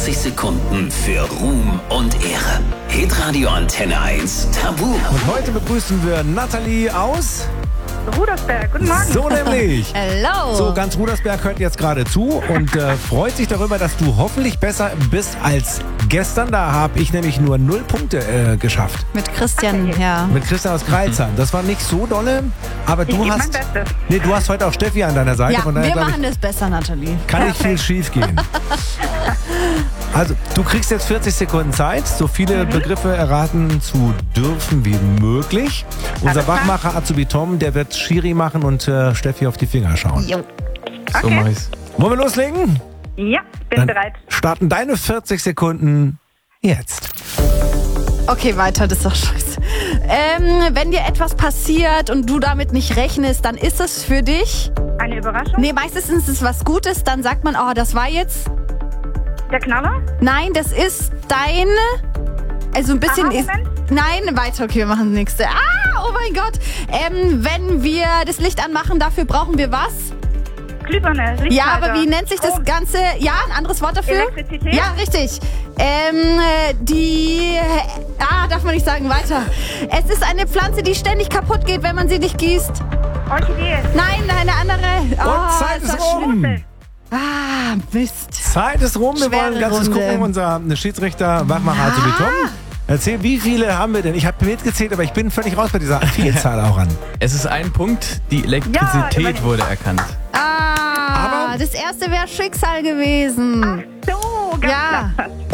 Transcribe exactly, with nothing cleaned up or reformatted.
vierzig Sekunden für Ruhm und Ehre. Hitradio Antenne eins Tabu. Und heute begrüßen wir Nathalie aus Rudersberg, guten Morgen. So nämlich. Hello. So, ganz Rudersberg hört jetzt gerade zu und äh, freut sich darüber, dass du hoffentlich besser bist als gestern. Da habe ich nämlich nur null Punkte äh, geschafft. Mit Christian, ja. Mit Christian aus Kreilsheim. Das war nicht so dolle, aber Ich du gebe mein hast... Bestes. Nee, du hast heute auch Steffi an deiner Seite. Ja, von daher, wir glaub machen das besser, Nathalie. ich, kann nicht viel schief gehen. Also, du kriegst jetzt vierzig Sekunden Zeit, so viele mhm. Begriffe erraten zu dürfen wie möglich. Unser Wachmacher Azubi Tom, der wird Schiri machen und äh, Steffi auf die Finger schauen. Jo. So Okay. mach ich's. Wollen wir loslegen? Ja, bin Dann bereit. starten deine vierzig Sekunden jetzt. Okay, weiter, das ist doch scheiße. Ähm, wenn dir etwas passiert und du damit nicht rechnest, dann ist es für dich... Eine Überraschung? Nee, meistens ist es was Gutes, dann sagt man, oh, das war jetzt... Der Knaller? Nein, das ist dein... Also ein bisschen ist... Aha-Moment? Nein, weiter, okay, wir machen das nächste. Ah, oh mein Gott. Ähm, wenn wir das Licht anmachen, dafür brauchen wir was? Glühbirne, Lichtschalter. Ja, aber wie nennt sich das Strom. Ganze? Ja, ein anderes Wort dafür? Elektrizität? Ja, richtig. Ähm, die... Ah, darf man nicht sagen, weiter. Es ist eine Pflanze, die ständig kaputt geht, wenn man sie nicht gießt. Orchidee. Nein, eine andere. Und Oh, Zeit ist das rum. schlimm. Ah, Mist. Zeit ist rum. Wir Schwere wollen ganz kurz Runde. gucken. Unser Schiedsrichter Wachmacher Ja. Azubi Tom. Erzähl, wie viele haben wir denn? Ich habe mitgezählt, aber ich bin völlig raus bei dieser Vielzahl auch an. Es ist ein Punkt, die Elektrizität immerhin. wurde erkannt. Ah, Aber- das erste wäre Schicksal gewesen. So, ganz Ja. knapp.